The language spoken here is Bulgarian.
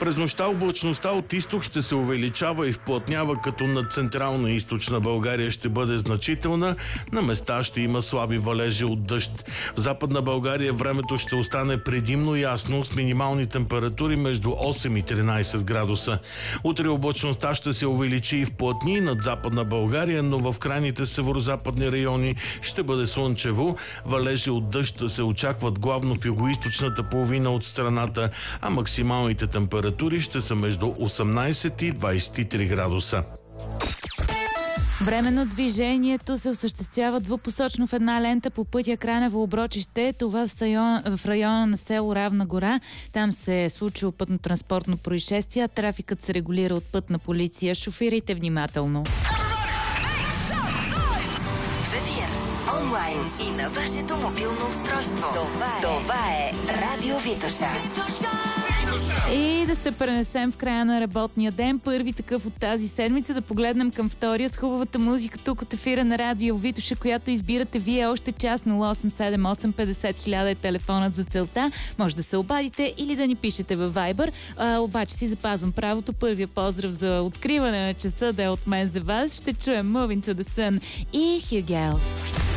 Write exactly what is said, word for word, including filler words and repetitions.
През нощта облачността от изток ще се увеличава и вплътнява, като над централна и източна България ще бъде значителна. На места ще има слаби валежи от дъжд. В Западна България времето ще остане предимно ясно с минимални температури между осем и тринайсет градуса. Утре облачността ще се увеличи и вплътни над Западна България, но в крайните северозападни райони ще бъде слънчево. Валежи от дъжд се очакват главно в югоизточната половина от страната, а максималните температури ще са между осемнайсет и двайсет и три градуса. Временно движението се осъществява двупосочно в една лента по пътя Кранево Оброчище. Това в района, в района на село Равна гора. Там се е случило пътно-транспортно происшествие. Трафикът се регулира от пътна полиция. Шофирайте внимателно. В ефир, онлайн и на вашето мобилно устройство. Това е, Това е Радио Витоша. И да се пренесем в края на работния ден. Първи такъв от тази седмица. Да погледнем към втория с хубавата музика тук от ефира на Радио Витоша, която избирате вие. Още час. Нула осем седем осем петдесет хиляда е телефонът за целта. Може да се обадите или да ни пишете във Viber. А, обаче си запазвам правото. Първия поздрав за откриване на часа да е от мен за вас. Ще чуем Moving to the Sun и Hugel.